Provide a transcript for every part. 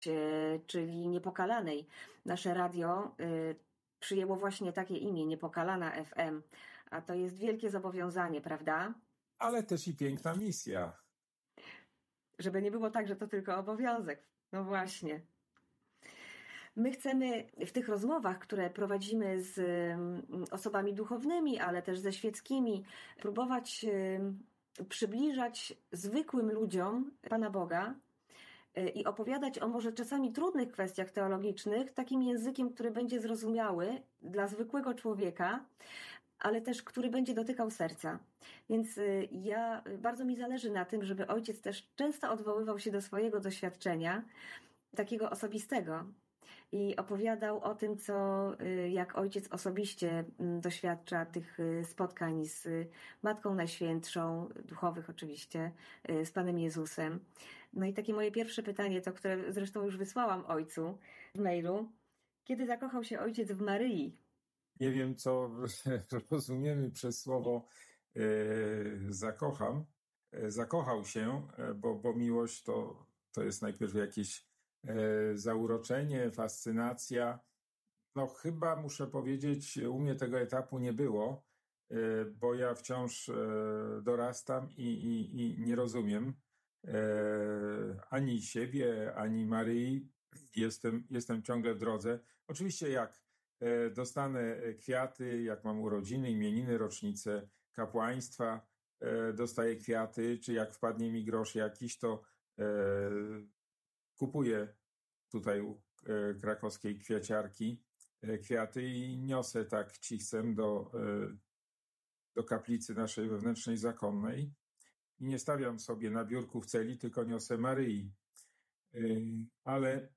czyli Niepokalanej. Nasze radio przyjęło właśnie takie imię, Niepokalana FM, a to jest wielkie zobowiązanie, prawda? Ale też i piękna misja. Żeby nie było tak, że to tylko obowiązek. No właśnie. My chcemy w tych rozmowach, które prowadzimy z osobami duchownymi, ale też ze świeckimi, próbować przybliżać zwykłym ludziom Pana Boga i opowiadać o może czasami trudnych kwestiach teologicznych takim językiem, który będzie zrozumiały dla zwykłego człowieka, ale też który będzie dotykał serca. Więc bardzo mi zależy na tym, żeby ojciec też często odwoływał się do swojego doświadczenia, takiego osobistego, i opowiadał o tym, jak ojciec osobiście doświadcza tych spotkań z Matką Najświętszą, duchowych oczywiście, z Panem Jezusem. No i takie moje pierwsze pytanie, to które zresztą już wysłałam ojcu w mailu. Kiedy zakochał się ojciec w Maryi? Nie wiem, co rozumiemy przez słowo zakochał się, bo miłość to jest najpierw jakieś zauroczenie, fascynacja. No chyba muszę powiedzieć, u mnie tego etapu nie było, bo ja wciąż dorastam i nie rozumiem ani siebie, ani Maryi. Jestem ciągle w drodze. Oczywiście jak dostanę kwiaty, jak mam urodziny, imieniny, rocznice kapłaństwa, dostaję kwiaty, czy jak wpadnie mi grosz jakiś, to kupuję tutaj u krakowskiej kwiaciarki kwiaty i niosę tak cichcem do kaplicy naszej wewnętrznej zakonnej i nie stawiam sobie na biurku w celi, tylko niosę Maryi. Ale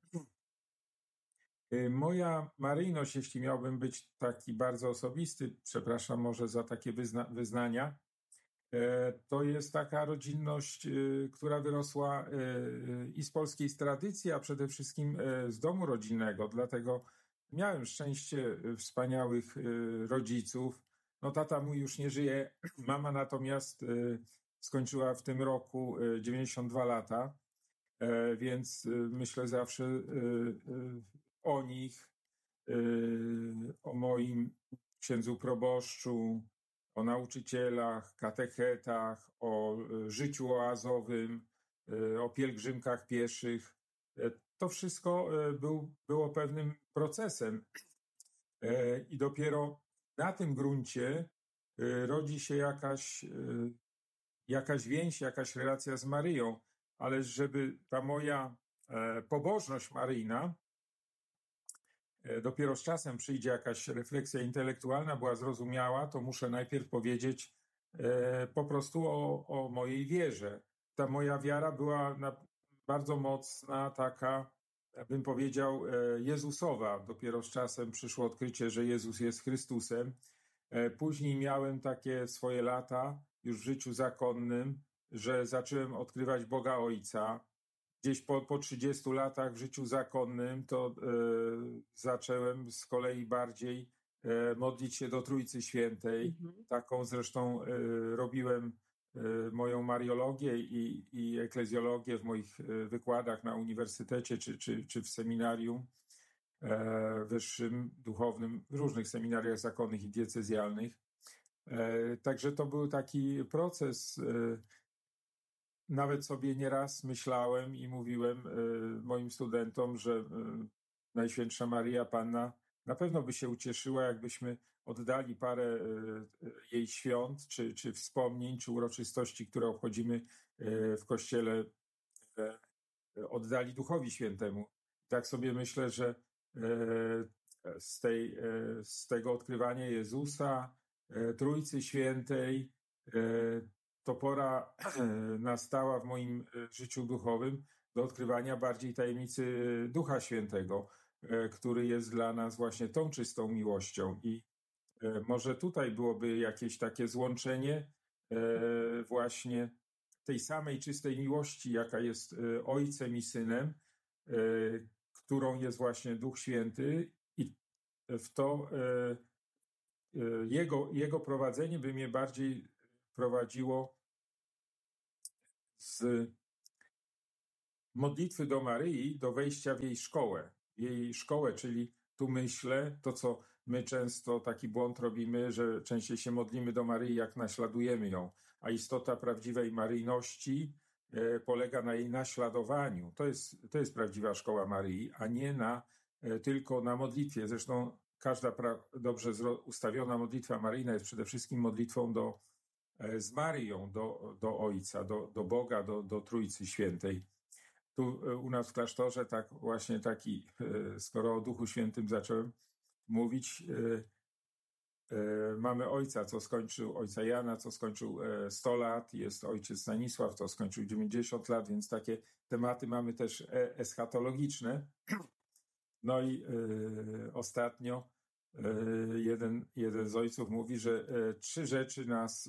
moja maryjność, jeśli miałbym być taki bardzo osobisty, przepraszam może za takie wyznania, to jest taka rodzinność, która wyrosła i z polskiej tradycji, a przede wszystkim z domu rodzinnego. Dlatego miałem szczęście wspaniałych rodziców. No tata mój już nie żyje, mama natomiast skończyła w tym roku 92 lata, więc myślę zawsze o nich, o moim księdzu proboszczu, o nauczycielach, katechetach, o życiu oazowym, o pielgrzymkach pieszych. To wszystko było pewnym procesem i dopiero na tym gruncie rodzi się jakaś więź, jakaś relacja z Maryją, ale żeby ta moja pobożność maryjna dopiero z czasem przyjdzie jakaś refleksja intelektualna, była zrozumiała, to muszę najpierw powiedzieć po prostu o mojej wierze. Ta moja wiara była bardzo mocna, taka, bym powiedział, Jezusowa. Dopiero z czasem przyszło odkrycie, że Jezus jest Chrystusem. Później miałem takie swoje lata już w życiu zakonnym, że zacząłem odkrywać Boga Ojca. Gdzieś po 30 latach w życiu zakonnym to zacząłem z kolei bardziej modlić się do Trójcy Świętej. Taką zresztą robiłem moją mariologię i eklezjologię w moich wykładach na uniwersytecie czy w seminarium wyższym, duchownym, w różnych seminariach zakonnych i diecezjalnych. Także to był taki proces. Nawet sobie nieraz myślałem i mówiłem moim studentom, że Najświętsza Maryja Panna na pewno by się ucieszyła, jakbyśmy oddali parę jej świąt, czy wspomnień, czy uroczystości, które obchodzimy w Kościele, oddali Duchowi Świętemu. Tak sobie myślę, że z tego odkrywania Jezusa, Trójcy Świętej, to pora nastała w moim życiu duchowym do odkrywania bardziej tajemnicy Ducha Świętego, który jest dla nas właśnie tą czystą miłością. I może tutaj byłoby jakieś takie złączenie właśnie tej samej czystej miłości, jaka jest Ojcem i Synem, którą jest właśnie Duch Święty, i w to jego prowadzenie by mnie bardziej prowadziło modlitwy do Maryi, do wejścia w jej szkołę. Czyli tu myślę, to co my często taki błąd robimy, że częściej się modlimy do Maryi, jak naśladujemy ją, a istota prawdziwej maryjności polega na jej naśladowaniu. To jest prawdziwa szkoła Maryi, a nie tylko na modlitwie. Zresztą każda dobrze ustawiona modlitwa maryjna jest przede wszystkim modlitwą z Maryją do Ojca, do Boga, do Trójcy Świętej. Tu u nas w klasztorze skoro o Duchu Świętym zacząłem mówić, mamy ojca Jana, co skończył 100 lat, jest ojciec Stanisław, co skończył 90 lat, więc takie tematy mamy też eschatologiczne. No i ostatnio jeden z ojców mówi, że 3 rzeczy nas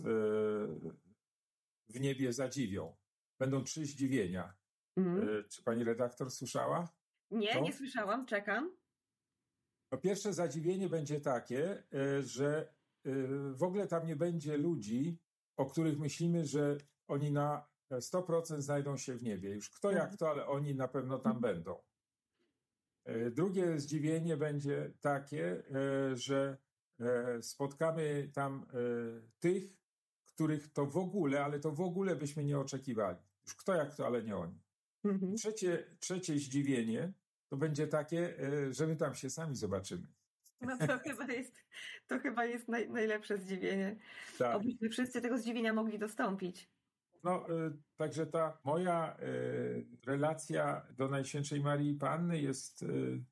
w niebie zadziwią. Będą 3 zdziwienia. Czy pani redaktor słyszała? Nie słyszałam, czekam. No, pierwsze zadziwienie będzie takie, że w ogóle tam nie będzie ludzi, o których myślimy, że oni na 100% znajdą się w niebie. Już kto jak to, ale oni na pewno tam będą. Drugie zdziwienie będzie takie, że spotkamy tam tych, których to w ogóle byśmy nie oczekiwali. Już kto jak to, ale nie oni. Trzecie zdziwienie to będzie takie, że my tam się sami zobaczymy. No to chyba jest najlepsze zdziwienie. Tak. Obyśmy wszyscy tego zdziwienia mogli dostąpić. No, także ta moja relacja do Najświętszej Maryi Panny jest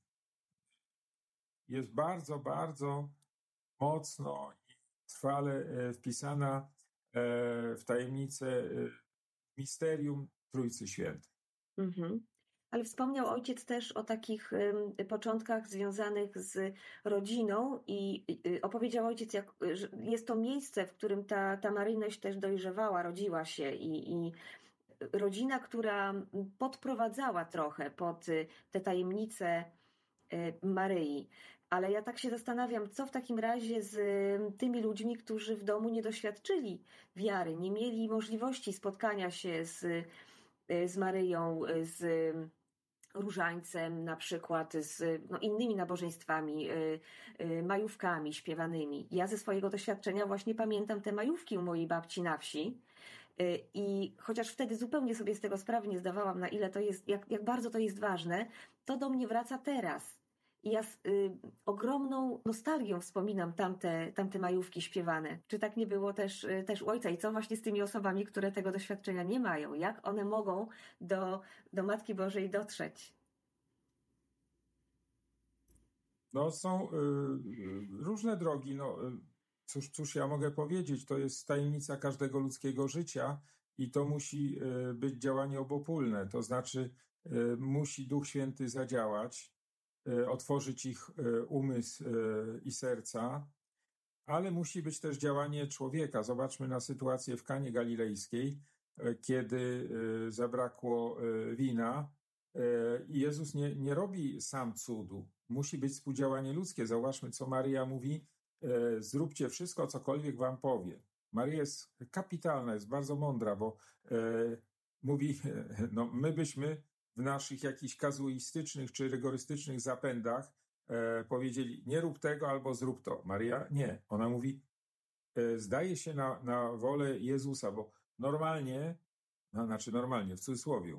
bardzo, bardzo mocno i trwale wpisana w tajemnicę misterium Trójcy Świętej. Ale wspomniał ojciec też o takich początkach związanych z rodziną i opowiedział ojciec, że jest to miejsce, w którym ta maryjność też dojrzewała, rodziła się i rodzina, która podprowadzała trochę pod te tajemnice Maryi. Ale ja tak się zastanawiam, co w takim razie z tymi ludźmi, którzy w domu nie doświadczyli wiary, nie mieli możliwości spotkania się z Maryją, z różańcem na przykład, z innymi nabożeństwami, majówkami śpiewanymi. Ja ze swojego doświadczenia właśnie pamiętam te majówki u mojej babci na wsi i chociaż wtedy zupełnie sobie z tego sprawy nie zdawałam, na ile to jest, jak bardzo to jest ważne, to do mnie wraca teraz. I ja z ogromną nostalgią wspominam tamte majówki śpiewane. Czy tak nie było też u ojca? I co właśnie z tymi osobami, które tego doświadczenia nie mają? Jak one mogą do Matki Bożej dotrzeć? No są różne drogi. No, cóż ja mogę powiedzieć? To jest tajemnica każdego ludzkiego życia i to musi być działanie obopólne. To znaczy musi Duch Święty zadziałać, otworzyć ich umysł i serca, ale musi być też działanie człowieka. Zobaczmy na sytuację w Kanie Galilejskiej, kiedy zabrakło wina i Jezus nie robi sam cudu. Musi być współdziałanie ludzkie. Zauważmy, co Maryja mówi: zróbcie wszystko, cokolwiek wam powie. Maryja jest kapitalna, jest bardzo mądra, bo mówi, no my byśmy w naszych jakichś kazuistycznych czy rygorystycznych zapędach powiedzieli: nie rób tego albo zrób to. Maryja nie. Ona mówi: zdaje się na wolę Jezusa, bo normalnie, w cudzysłowie,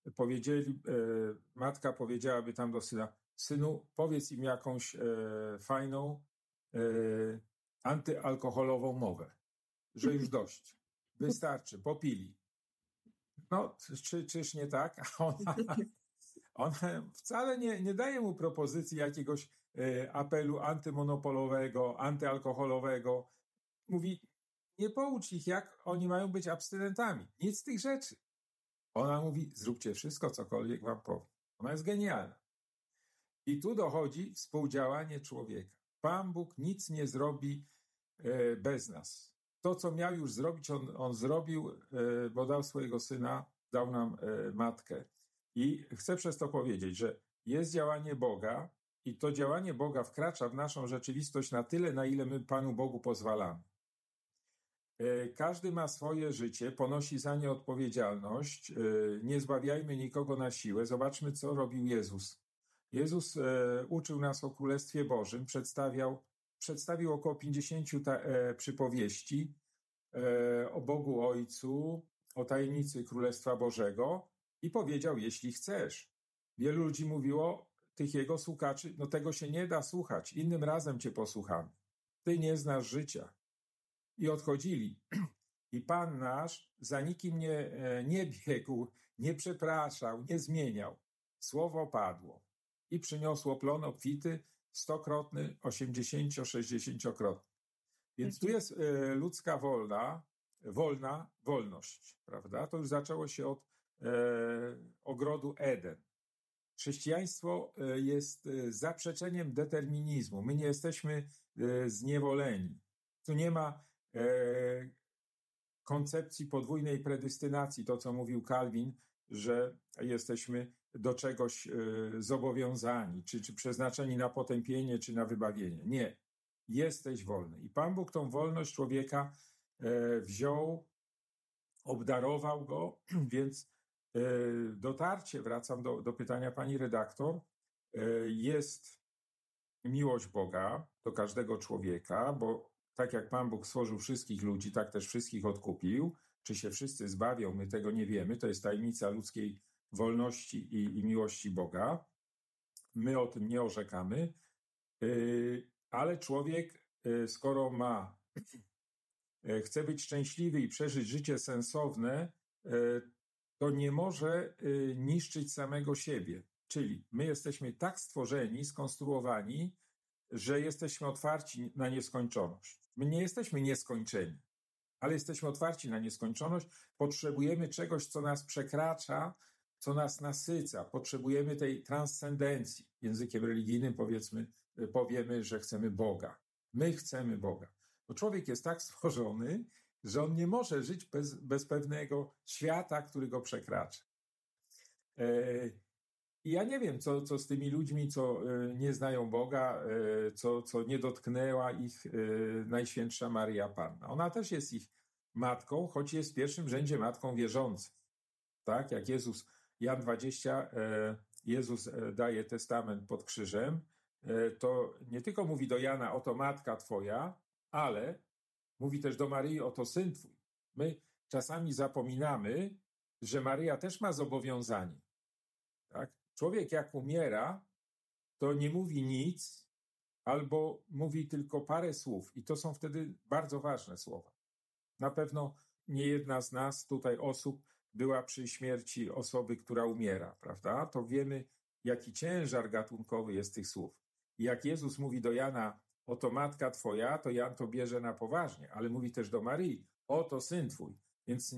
matka powiedziałaby tam do syna: synu, powiedz im jakąś fajną, antyalkoholową mowę, że już dość, wystarczy, popili. No, czyż nie tak? A ona wcale nie daje mu propozycji jakiegoś apelu antymonopolowego, antyalkoholowego. Mówi: nie poucz ich, jak oni mają być abstynentami. Nic z tych rzeczy. Ona mówi: zróbcie wszystko, cokolwiek wam powiem. Ona jest genialna. I tu dochodzi współdziałanie człowieka. Pan Bóg nic nie zrobi bez nas. To, co miał już zrobić, on zrobił, bo dał swojego syna, dał nam matkę. I chcę przez to powiedzieć, że jest działanie Boga i to działanie Boga wkracza w naszą rzeczywistość na tyle, na ile my Panu Bogu pozwalamy. Każdy ma swoje życie, ponosi za nie odpowiedzialność. Nie zbawiajmy nikogo na siłę. Zobaczmy, co robił Jezus. Jezus uczył nas o Królestwie Bożym, przedstawił około 50 przypowieści o Bogu Ojcu, o tajemnicy Królestwa Bożego i powiedział, jeśli chcesz. Wielu ludzi mówiło, tych jego słuchaczy, no tego się nie da słuchać, innym razem cię posłuchamy. Ty nie znasz życia. I odchodzili. I Pan nasz za nikim nie biegł, nie przepraszał, nie zmieniał. Słowo padło i przyniosło plon obfity, 100-krotny, 80-, 60-krotny. Więc tu jest ludzka wolność, prawda? To już zaczęło się od ogrodu Eden. Chrześcijaństwo jest zaprzeczeniem determinizmu. My nie jesteśmy zniewoleni. Tu nie ma koncepcji podwójnej predestynacji, to co mówił Calvin, że jesteśmy do czegoś zobowiązani, czy przeznaczeni na potępienie, czy na wybawienie. Nie. Jesteś wolny. I Pan Bóg tą wolność człowieka wziął, obdarował go, więc dotarcie, wracam do pytania pani redaktor, jest miłość Boga do każdego człowieka, bo tak jak Pan Bóg stworzył wszystkich ludzi, tak też wszystkich odkupił. Czy się wszyscy zbawią, my tego nie wiemy. To jest tajemnica ludzkiej wolności i miłości Boga. My o tym nie orzekamy, ale człowiek, skoro chce być szczęśliwy i przeżyć życie sensowne, to nie może niszczyć samego siebie. Czyli my jesteśmy tak stworzeni, skonstruowani, że jesteśmy otwarci na nieskończoność. My nie jesteśmy nieskończeni, ale jesteśmy otwarci na nieskończoność. Potrzebujemy czegoś, co nas przekracza, co nas nasyca. Potrzebujemy tej transcendencji. Językiem religijnym powiemy, że chcemy Boga. My chcemy Boga. Bo człowiek jest tak stworzony, że on nie może żyć bez pewnego świata, który go przekracza. I ja nie wiem, co z tymi ludźmi, co nie znają Boga, co nie dotknęła ich Najświętsza Maryja Panna. Ona też jest ich matką, choć jest w pierwszym rzędzie matką wierzącą. Tak, jak Jan 20, Jezus daje testament pod krzyżem, to nie tylko mówi do Jana, oto matka twoja, ale mówi też do Maryi, oto syn twój. My czasami zapominamy, że Maryja też ma zobowiązanie. Tak? Człowiek jak umiera, to nie mówi nic, albo mówi tylko parę słów i to są wtedy bardzo ważne słowa. Na pewno nie jedna z nas tutaj osób była przy śmierci osoby, która umiera, prawda? To wiemy, jaki ciężar gatunkowy jest tych słów. I jak Jezus mówi do Jana, oto matka twoja, to Jan to bierze na poważnie, ale mówi też do Maryi, oto syn twój. Więc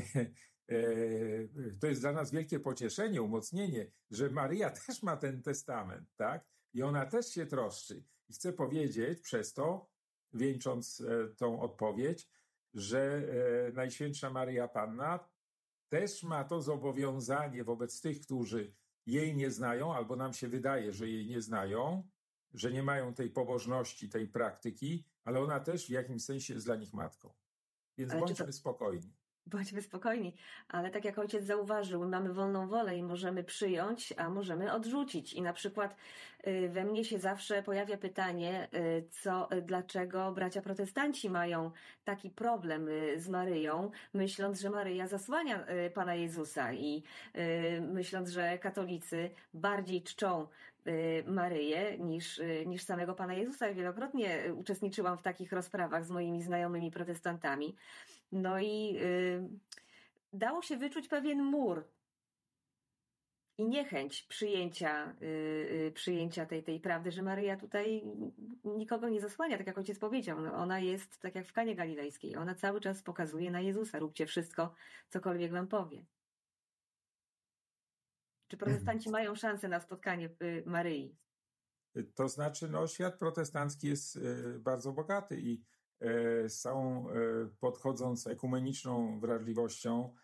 to jest dla nas wielkie pocieszenie, umocnienie, że Maryja też ma ten testament, tak? I ona też się troszczy. I chcę powiedzieć przez to, wieńcząc tą odpowiedź, że Najświętsza Maryja Panna też ma to zobowiązanie wobec tych, którzy jej nie znają, albo nam się wydaje, że jej nie znają, że nie mają tej pobożności, tej praktyki, ale ona też w jakimś sensie jest dla nich matką. Więc bądźmy spokojni. Bądźmy spokojni, ale tak jak ojciec zauważył, mamy wolną wolę i możemy przyjąć, a możemy odrzucić. I na przykład we mnie się zawsze pojawia pytanie, dlaczego bracia protestanci mają taki problem z Maryją, myśląc, że Maryja zasłania Pana Jezusa i myśląc, że katolicy bardziej czczą Maryję niż samego Pana Jezusa. Wielokrotnie uczestniczyłam w takich rozprawach z moimi znajomymi protestantami. No i dało się wyczuć pewien mur i niechęć przyjęcia tej prawdy, że Maryja tutaj nikogo nie zasłania, tak jak ojciec powiedział. No ona jest tak jak w Kanie Galilejskiej. Ona cały czas pokazuje na Jezusa. Róbcie wszystko, cokolwiek wam powie. Czy protestanci mają szansę na spotkanie Maryi? To znaczy, świat protestancki jest bardzo bogaty i z całą podchodząc ekumeniczną wrażliwością,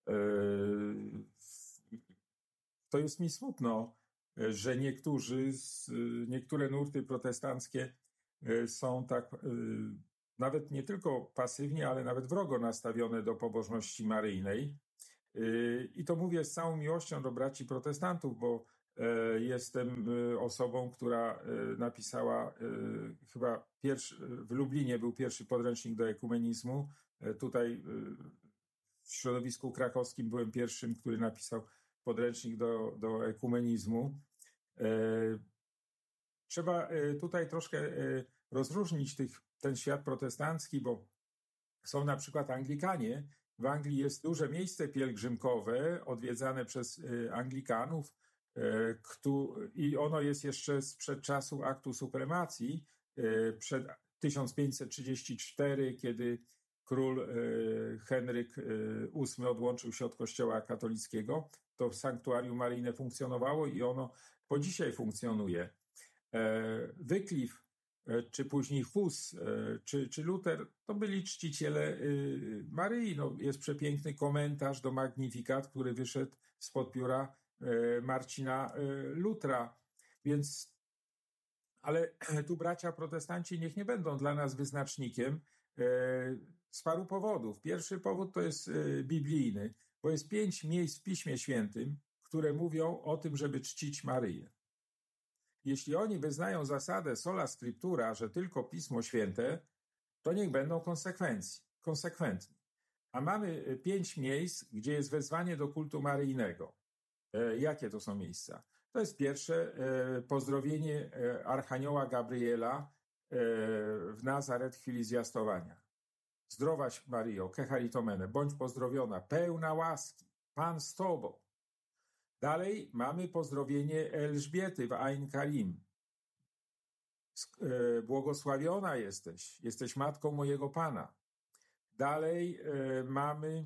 to jest mi smutno, że niektóre nurty protestanckie są tak nawet nie tylko pasywnie, ale nawet wrogo nastawione do pobożności maryjnej. I to mówię z całą miłością do braci protestantów, bo jestem osobą, która napisała chyba w Lublinie był pierwszy podręcznik do ekumenizmu. Tutaj w środowisku krakowskim byłem pierwszym, który napisał podręcznik do ekumenizmu. Trzeba tutaj troszkę rozróżnić ten świat protestancki, bo są na przykład Anglikanie. W Anglii jest duże miejsce pielgrzymkowe odwiedzane przez Anglikanów i ono jest jeszcze sprzed czasu aktu supremacji, przed 1534, kiedy król Henryk VIII odłączył się od kościoła katolickiego. To sanktuarium maryjne funkcjonowało i ono po dzisiaj funkcjonuje. Wycliffe, czy później Hus, czy Luter, to byli czciciele Maryi. No, jest przepiękny komentarz do Magnificat, który wyszedł spod pióra Marcina Lutra. Więc, ale tu bracia protestanci niech nie będą dla nas wyznacznikiem z paru powodów. Pierwszy powód to jest biblijny, bo jest 5 miejsc w Piśmie Świętym, które mówią o tym, żeby czcić Maryję. Jeśli oni wyznają zasadę sola scriptura, że tylko Pismo Święte, to niech będą konsekwentni. A mamy 5 miejsc, gdzie jest wezwanie do kultu maryjnego. Jakie to są miejsca? To jest pierwsze pozdrowienie Archanioła Gabriela w Nazaret w chwili zwiastowania. Zdrowaś Maryjo, kecharitomene, bądź pozdrowiona, pełna łaski, Pan z Tobą. Dalej mamy pozdrowienie Elżbiety w Ain Karim. Błogosławiona jesteś matką mojego Pana. Dalej mamy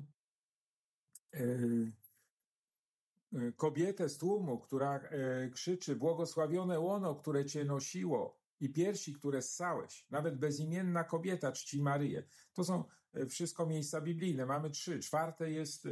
kobietę z tłumu, która krzyczy: błogosławione łono, które cię nosiło i piersi, które ssałeś. Nawet bezimienna kobieta czci Maryję. To są wszystko miejsca biblijne. Mamy 3. Czwarte jest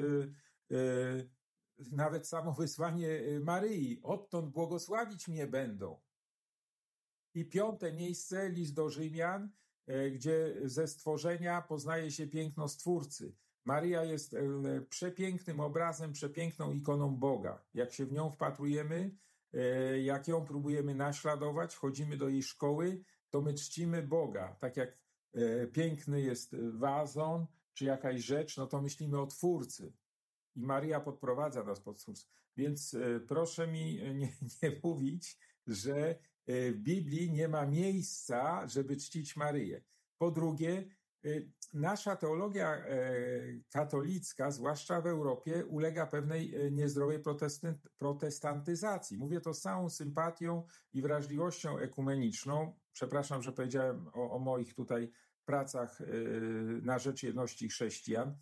nawet samo wezwanie Maryi. Odtąd błogosławić mnie będą. I 5. miejsce, list do Rzymian, gdzie ze stworzenia poznaje się piękno Stwórcy. Maryja jest przepięknym obrazem, przepiękną ikoną Boga. Jak się w nią wpatrujemy, jak ją próbujemy naśladować, wchodzimy do jej szkoły, to my czcimy Boga. Tak jak piękny jest wazon, czy jakaś rzecz, no to myślimy o Twórcy. I Maryja podprowadza nas pod Twórcę. Więc proszę mi nie mówić, że w Biblii nie ma miejsca, żeby czcić Maryję. Po drugie, nasza teologia katolicka, zwłaszcza w Europie, ulega pewnej niezdrowej protestantyzacji. Mówię to z całą sympatią i wrażliwością ekumeniczną. Przepraszam, że powiedziałem o moich tutaj pracach na rzecz jedności chrześcijan.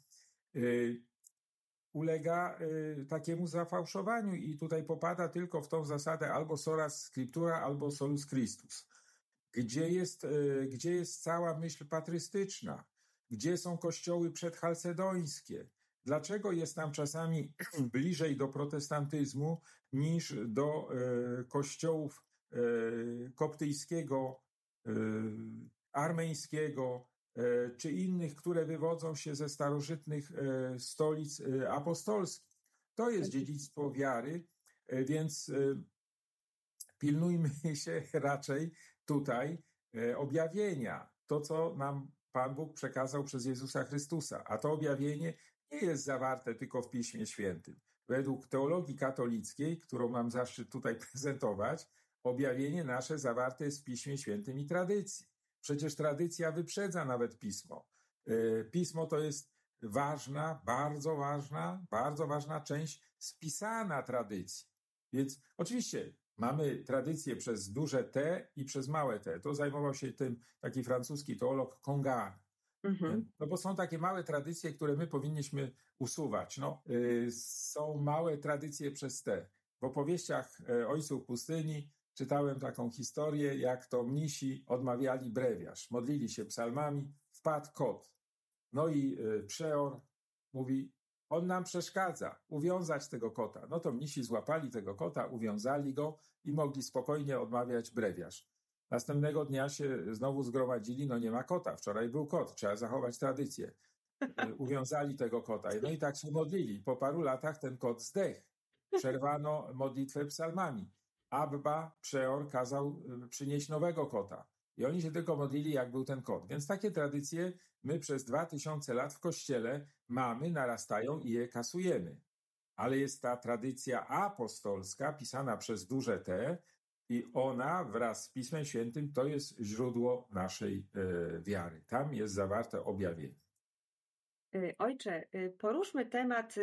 Ulega takiemu zafałszowaniu i tutaj popada tylko w tą zasadę albo sola scriptura, albo solus Christus. Gdzie jest cała myśl patrystyczna? Gdzie są kościoły przedchalcedońskie? Dlaczego jest nam czasami bliżej do protestantyzmu niż do kościołów koptyjskiego, armeńskiego, czy innych, które wywodzą się ze starożytnych stolic apostolskich? To jest dziedzictwo wiary, więc pilnujmy się raczej tutaj objawienia. To, co nam Pan Bóg przekazał przez Jezusa Chrystusa. A to objawienie nie jest zawarte tylko w Piśmie Świętym. Według teologii katolickiej, którą mam zaszczyt tutaj prezentować, objawienie nasze zawarte jest w Piśmie Świętym i tradycji. Przecież tradycja wyprzedza nawet Pismo. Pismo to jest ważna, bardzo ważna część spisana tradycji. Więc oczywiście mamy tradycję przez duże T i przez małe T. To zajmował się tym taki francuski teolog Congar. No bo są takie małe tradycje, które my powinniśmy usuwać. No, są małe tradycje przez T. W opowieściach Ojców Pustyni czytałem taką historię, jak to mnisi odmawiali brewiarz. Modlili się psalmami, wpadł kot. No i przeor mówi: on nam przeszkadza, uwiązać tego kota. No to mnisi złapali tego kota, uwiązali go i mogli spokojnie odmawiać brewiarz. Następnego dnia się znowu zgromadzili, no nie ma kota, wczoraj był kot, trzeba zachować tradycję. Uwiązali tego kota. No i tak się modlili. Po paru latach ten kot zdechł. Przerwano modlitwę psalmami. Abba, przeor, kazał przynieść nowego kota. I oni się tylko modlili, jak był ten kot. Więc takie tradycje my przez 2000 lat w Kościele mamy, narastają i je kasujemy. Ale jest ta tradycja apostolska, pisana przez duże T, i ona wraz z Pismem Świętym to jest źródło naszej wiary. Tam jest zawarte objawienie. Ojcze, poruszmy temat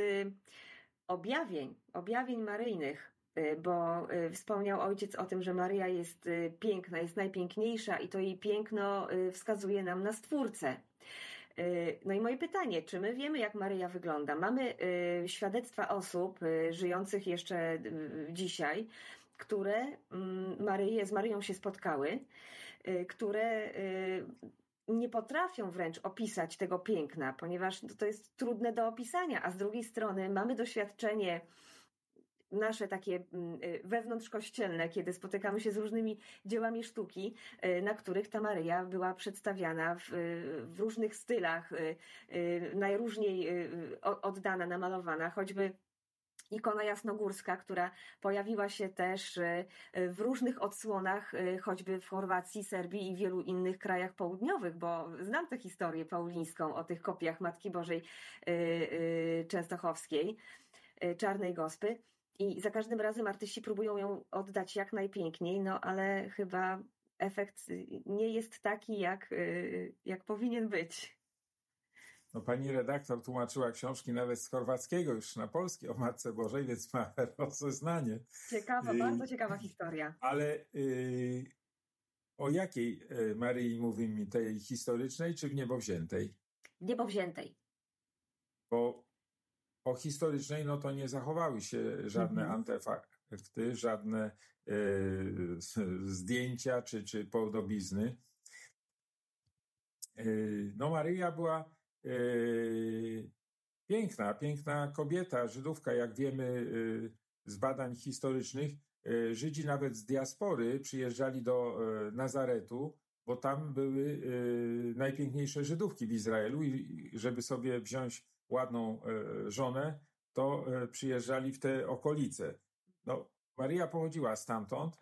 objawień maryjnych, bo wspomniał ojciec o tym, że Maryja jest piękna, jest najpiękniejsza i to jej piękno wskazuje nam na Stwórcę. No i moje pytanie, czy my wiemy, jak Maryja wygląda? Mamy świadectwa osób żyjących jeszcze dzisiaj, które z Maryją się spotkały, które nie potrafią wręcz opisać tego piękna, ponieważ to jest trudne do opisania, a z drugiej strony mamy doświadczenie nasze takie wewnątrzkościelne, kiedy spotykamy się z różnymi dziełami sztuki, na których ta Maryja była przedstawiana w różnych stylach, najróżniej oddana, namalowana, choćby ikona jasnogórska, która pojawiła się też w różnych odsłonach, choćby w Chorwacji, Serbii i wielu innych krajach południowych, bo znam tę historię paulińską o tych kopiach Matki Bożej Częstochowskiej, Czarnej Gospy. I za każdym razem artyści próbują ją oddać jak najpiękniej, no ale chyba efekt nie jest taki, jak powinien być. No, pani redaktor tłumaczyła książki nawet z chorwackiego już na polski o Matce Bożej, więc ma rozeznanie. Ciekawa, bardzo ciekawa historia. Ale o jakiej Maryi mówimy? Tej historycznej czy w niebowziętej? W niebowziętej. Bo o historycznej, no to nie zachowały się żadne artefakty, żadne zdjęcia czy podobizny. No Maryja była piękna kobieta, Żydówka, jak wiemy z badań historycznych. Żydzi nawet z diaspory przyjeżdżali do Nazaretu, bo tam były najpiękniejsze Żydówki w Izraelu i żeby sobie wziąć ładną żonę, to przyjeżdżali w te okolice. No, Maryja pochodziła stamtąd.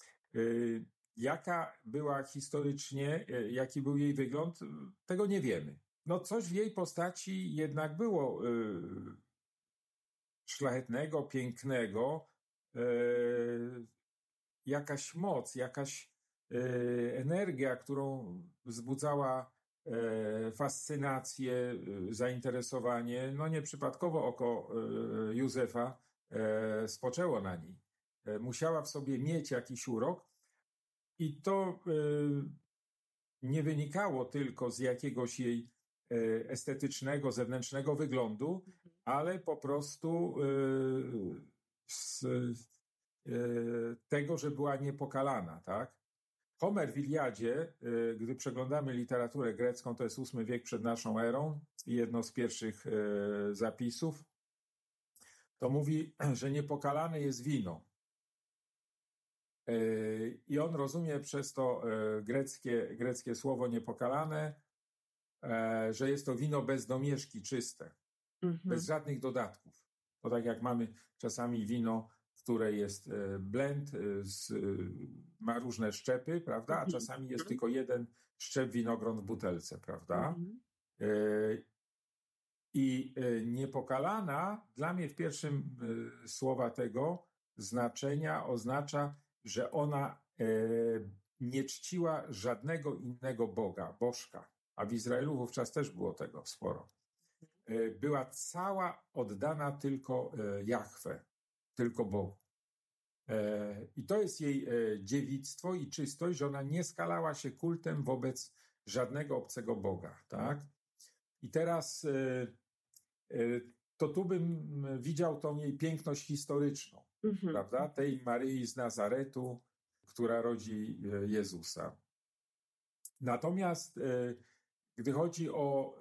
Jaka była historycznie, jaki był jej wygląd, tego nie wiemy. No coś w jej postaci jednak było szlachetnego, pięknego, jakaś moc, jakaś energia, którą wzbudzała fascynację, zainteresowanie. No nieprzypadkowo oko Józefa spoczęło na niej. Musiała w sobie mieć jakiś urok i to nie wynikało tylko z jakiegoś jej estetycznego, zewnętrznego wyglądu, ale po prostu z tego, że była niepokalana, tak? Homer w Iliadzie, gdy przeglądamy literaturę grecką, to jest VIII wiek przed naszą erą, jedno z pierwszych zapisów, to mówi, że niepokalane jest wino. I on rozumie przez to greckie słowo niepokalane, że jest to wino bez domieszki, czyste, bez żadnych dodatków. To tak jak mamy czasami wino, w której jest blend, ma różne szczepy, prawda? A czasami jest tylko jeden szczep winogron w butelce, prawda? I niepokalana dla mnie w pierwszym słowa tego znaczenia oznacza, że ona nie czciła żadnego innego Boga, bożka, a w Izraelu wówczas też było tego sporo. Była cała oddana tylko Jahwe, tylko Bogu. I to jest jej dziewictwo i czystość, że ona nie skalała się kultem wobec żadnego obcego Boga, tak? I teraz to tu bym widział tą jej piękność historyczną, prawda? Tej Maryi z Nazaretu, która rodzi Jezusa. Natomiast gdy chodzi o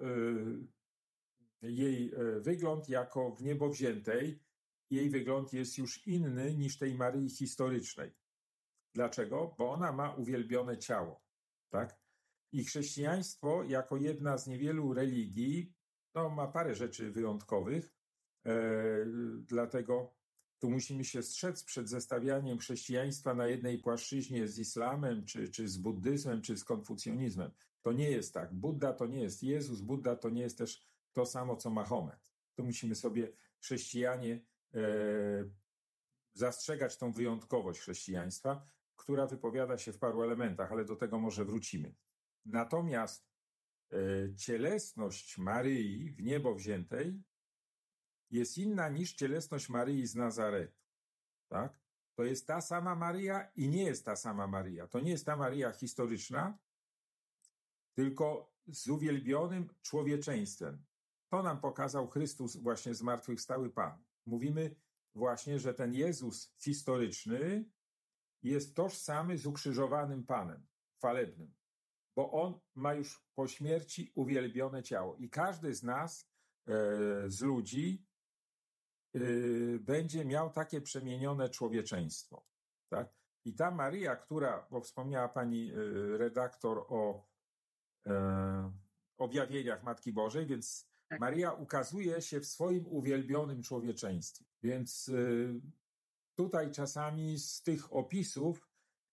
jej wygląd jako w niebowziętej, jej wygląd jest już inny niż tej Maryi historycznej. Dlaczego? Bo ona ma uwielbione ciało, tak? I chrześcijaństwo jako jedna z niewielu religii, no, ma parę rzeczy wyjątkowych, dlatego tu musimy się strzec przed zestawianiem chrześcijaństwa na jednej płaszczyźnie z islamem, czy z buddyzmem, czy z konfucjonizmem. To nie jest tak. Budda to nie jest Jezus, Budda to nie jest też to samo, co Mahomet. Tu musimy sobie chrześcijanie zastrzegać tą wyjątkowość chrześcijaństwa, która wypowiada się w paru elementach, ale do tego może wrócimy. Natomiast cielesność Maryi w niebo wziętej jest inna niż cielesność Maryi z Nazaretu. Tak? To jest ta sama Maryja i nie jest ta sama Maryja. To nie jest ta Maryja historyczna, tylko z uwielbionym człowieczeństwem. To nam pokazał Chrystus, właśnie zmartwychwstały Pan. Mówimy właśnie, że ten Jezus historyczny jest tożsamy z ukrzyżowanym Panem, chwalebnym, bo On ma już po śmierci uwielbione ciało. I każdy z nas, z ludzi, będzie miał takie przemienione człowieczeństwo. Tak? I ta Maryja, która, bo wspomniała pani redaktor o objawieniach Matki Bożej, więc Tak. Maryja ukazuje się w swoim uwielbionym człowieczeństwie. Więc tutaj czasami z tych opisów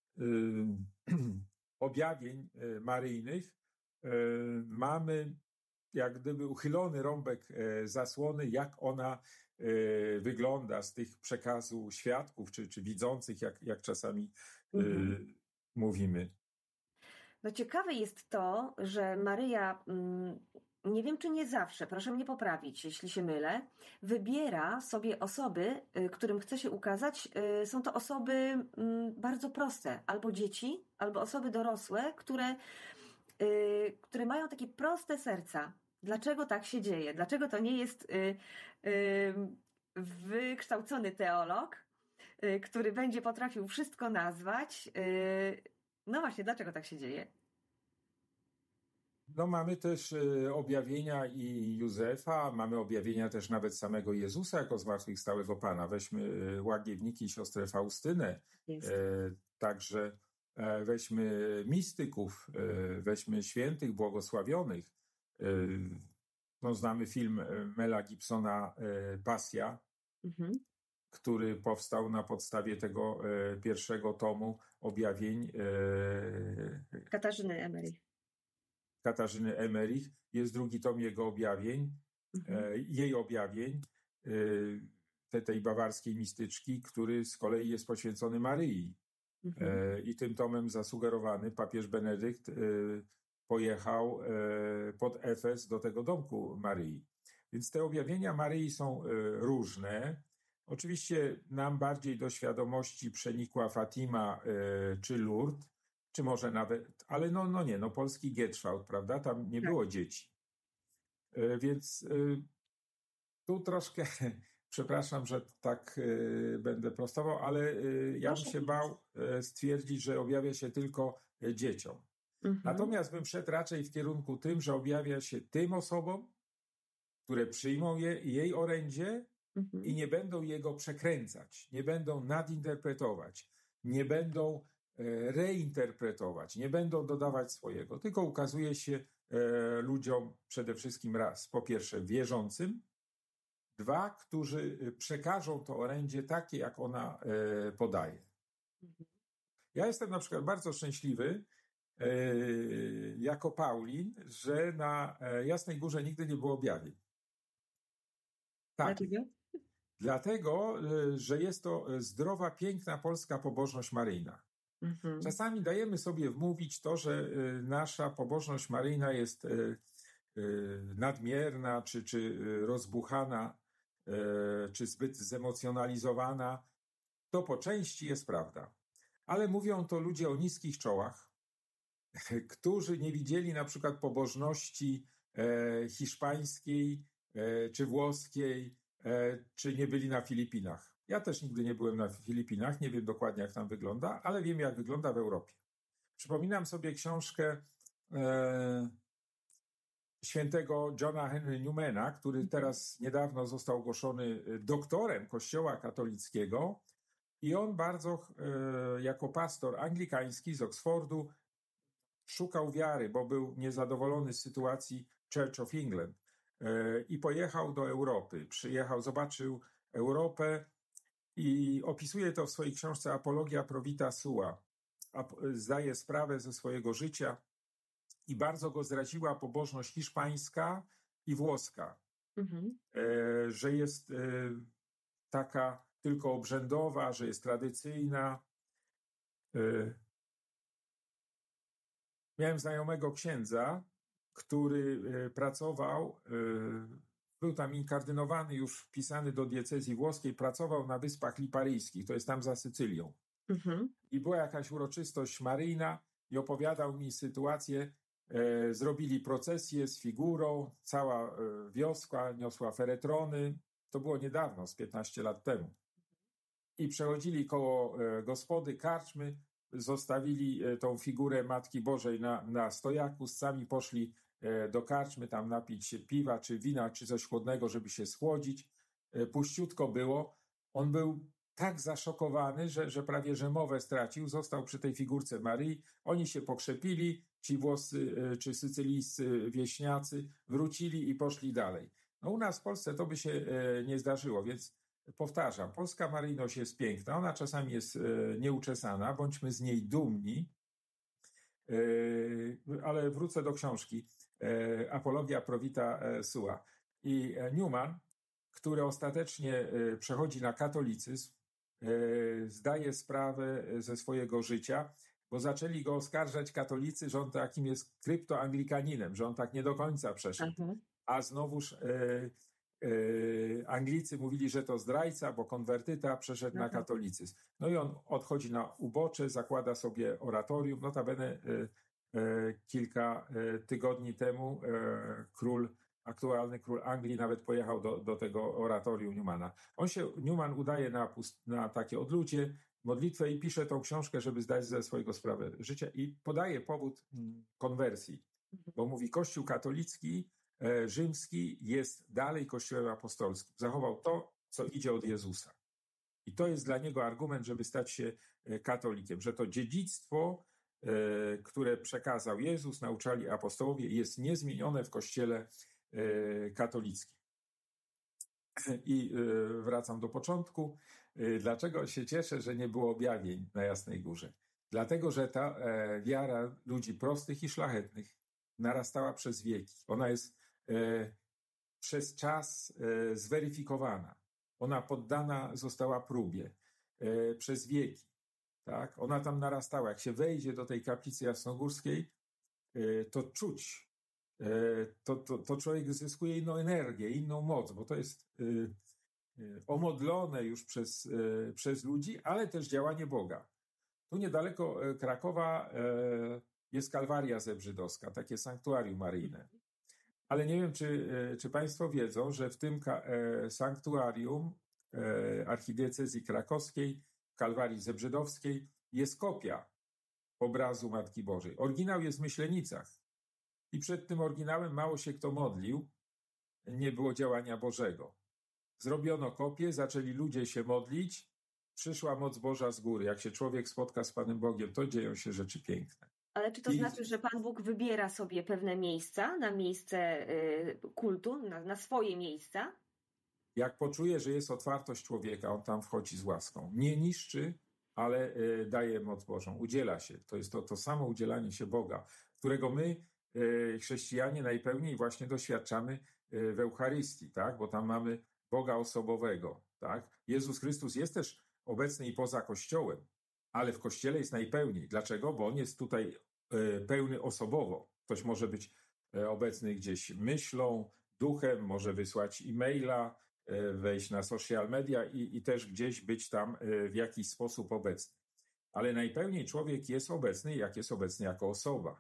objawień maryjnych mamy jak gdyby uchylony rąbek zasłony, jak ona wygląda z tych przekazu świadków, czy widzących, jak czasami mówimy. No ciekawe jest to, że Maryja, nie wiem czy nie zawsze, proszę mnie poprawić, jeśli się mylę, wybiera sobie osoby, którym chce się ukazać. Są to osoby bardzo proste, albo dzieci, albo osoby dorosłe, które mają takie proste serca. Dlaczego tak się dzieje? Dlaczego to nie jest wykształcony teolog, który będzie potrafił wszystko nazwać? No właśnie, dlaczego tak się dzieje? No mamy też objawienia i Józefa, mamy objawienia też nawet samego Jezusa jako zmartwychwstałego Pana. Weźmy łagiewnik i siostrę Faustynę, także weźmy mistyków, weźmy świętych, błogosławionych. No, znamy film Mela Gibsona Pasja, który powstał na podstawie tego pierwszego tomu objawień Katarzyny Emmerich. Jest drugi tom jego objawień, jej objawień, tej bawarskiej mistyczki, który z kolei jest poświęcony Maryi. I tym tomem zasugerowany papież Benedykt pojechał pod Efes do tego domku Maryi. Więc te objawienia Maryi są różne. Oczywiście nam bardziej do świadomości przenikła Fatima czy Lourdes, czy może nawet, ale no polski Gietrzwałd, prawda? Tam nie było dzieci. Więc tu troszkę, przepraszam, że tak będę prostował, ale ja bym się bał stwierdzić, że objawia się tylko dzieciom. Natomiast bym szedł raczej w kierunku tym, że objawia się tym osobom, które przyjmą jej orędzie i nie będą jego przekręcać, nie będą nadinterpretować, nie będą reinterpretować, nie będą dodawać swojego, tylko ukazuje się ludziom przede wszystkim raz, po pierwsze wierzącym, dwa, którzy przekażą to orędzie takie, jak ona podaje. Ja jestem na przykład bardzo szczęśliwy jako Paulin, że na Jasnej Górze nigdy nie było objawień. Tak. Dlatego, że jest to zdrowa, piękna polska pobożność maryjna. Czasami dajemy sobie wmówić to, że nasza pobożność maryjna jest nadmierna, czy rozbuchana, czy zbyt zemocjonalizowana. To po części jest prawda. Ale mówią to ludzie o niskich czołach, którzy nie widzieli na przykład pobożności hiszpańskiej, czy włoskiej, czy nie byli na Filipinach. Ja też nigdy nie byłem na Filipinach, nie wiem dokładnie jak tam wygląda, ale wiem jak wygląda w Europie. Przypominam sobie książkę świętego Johna Henry Newmana, który teraz niedawno został ogłoszony doktorem Kościoła katolickiego I on bardzo, jako pastor anglikański z Oxfordu, szukał wiary, bo był niezadowolony z sytuacji Church of England. I pojechał do Europy. Przyjechał, zobaczył Europę i opisuje to w swojej książce Apologia Pro Vita Sua. Zdaje sprawę ze swojego życia i bardzo go zraziła pobożność hiszpańska i włoska. Że jest taka tylko obrzędowa, że jest tradycyjna. Miałem znajomego księdza, który pracował, był tam inkardynowany, już wpisany do diecezji włoskiej, pracował na Wyspach Liparyjskich, to jest tam za Sycylią. I była jakaś uroczystość maryjna i opowiadał mi sytuację, zrobili procesję z figurą, cała wioska niosła feretrony, to było niedawno, z 15 lat temu. I przechodzili koło gospody, karczmy, zostawili tą figurę Matki Bożej na stojaku, sami poszli do karczmy, tam napić się piwa, czy wina, czy coś chłodnego, żeby się schłodzić. Puściutko było. On był tak zaszokowany, że prawie że mowę stracił. Został przy tej figurce Maryi. Oni się pokrzepili, ci włoscy czy sycylijscy wieśniacy, wrócili i poszli dalej. No u nas w Polsce to by się nie zdarzyło, więc powtarzam, polska maryjność jest piękna, ona czasami jest nieuczesana, bądźmy z niej dumni, ale wrócę do książki Apologia Pro Vita Sua. I Newman, który ostatecznie przechodzi na katolicyzm, zdaje sprawę ze swojego życia, bo zaczęli go oskarżać katolicy, że on takim jest kryptoanglikaninem, że on tak nie do końca przeszedł. A znowuż Anglicy mówili, że to zdrajca, bo konwertyta przeszedł na katolicyzm. No i on odchodzi na ubocze, zakłada sobie oratorium. Notabene kilka tygodni temu aktualny król Anglii nawet pojechał do tego oratorium Newmana. Newman udaje na takie odludzie, modlitwę i pisze tą książkę, żeby zdać ze swojego sprawę życia i podaje powód konwersji, bo mówi Kościół katolicki rzymski jest dalej Kościołem apostolskim. Zachował to, co idzie od Jezusa. I to jest dla niego argument, żeby stać się katolikiem, że to dziedzictwo, które przekazał Jezus, nauczali apostołowie, jest niezmienione w Kościele katolickim. I wracam do początku. Dlaczego się cieszę, że nie było objawień na Jasnej Górze? Dlatego, że ta wiara ludzi prostych i szlachetnych narastała przez wieki. Ona jest przez czas zweryfikowana. Ona poddana została próbie przez wieki. Tak? Ona tam narastała. Jak się wejdzie do tej kaplicy jasnogórskiej, to czuć, to człowiek zyskuje inną energię, inną moc, bo to jest omodlone już przez ludzi, ale też działanie Boga. Tu niedaleko Krakowa jest Kalwaria Zebrzydowska, takie sanktuarium maryjne. Ale nie wiem, czy Państwo wiedzą, że w tym sanktuarium archidiecezji krakowskiej, Kalwarii Zebrzydowskiej, jest kopia obrazu Matki Bożej. Oryginał jest w Myślenicach. I przed tym oryginałem mało się kto modlił, nie było działania Bożego. Zrobiono kopię, zaczęli ludzie się modlić, przyszła moc Boża z góry. Jak się człowiek spotka z Panem Bogiem, to dzieją się rzeczy piękne. Ale czy to znaczy, że Pan Bóg wybiera sobie pewne miejsca, na miejsce kultu, na swoje miejsca? Jak poczuje, że jest otwartość człowieka, on tam wchodzi z łaską. Nie niszczy, ale daje moc Bożą, udziela się. To jest to samo udzielanie się Boga, którego my, chrześcijanie, najpełniej właśnie doświadczamy w Eucharystii, tak? Bo tam mamy Boga osobowego. Tak? Jezus Chrystus jest też obecny i poza Kościołem, ale w Kościele jest najpełniej. Dlaczego? Bo On jest tutaj pełny osobowo. Ktoś może być obecny gdzieś myślą, duchem, może wysłać e-maila, wejść na social media i też gdzieś być tam w jakiś sposób obecny. Ale najpełniej człowiek jest obecny, jak jest obecny jako osoba.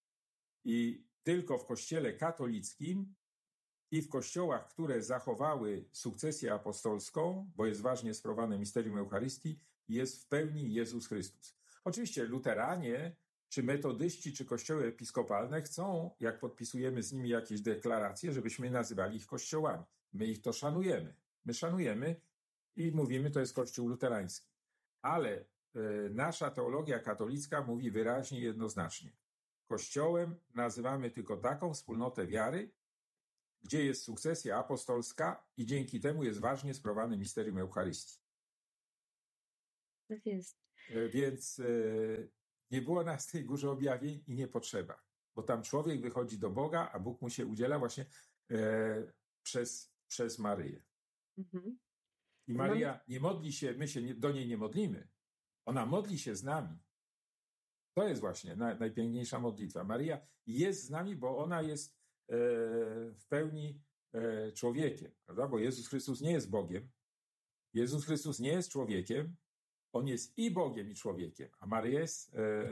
I tylko w Kościele katolickim i w kościołach, które zachowały sukcesję apostolską, bo jest ważnie sprawowane misterium Eucharystii, jest w pełni Jezus Chrystus. Oczywiście luteranie, czy metodyści, czy kościoły episkopalne chcą, jak podpisujemy z nimi jakieś deklaracje, żebyśmy nazywali ich kościołami. My ich to szanujemy. My szanujemy i mówimy, to jest kościół luterański. Ale nasza teologia katolicka mówi wyraźnie i jednoznacznie. Kościołem nazywamy tylko taką wspólnotę wiary, gdzie jest sukcesja apostolska i dzięki temu jest ważnie sprawowane misterium Eucharystii. Tak jest. Więc nie było na tej górze objawień i nie potrzeba, bo tam człowiek wychodzi do Boga, a Bóg mu się udziela właśnie przez Maryję. Mhm. I Maryja nie modli się, my się do niej nie modlimy. Ona modli się z nami. To jest właśnie najpiękniejsza modlitwa. Maryja jest z nami, bo ona jest w pełni człowiekiem, prawda? Bo Jezus Chrystus nie jest Bogiem. Jezus Chrystus nie jest człowiekiem. On jest i Bogiem, i człowiekiem. A Maryja jest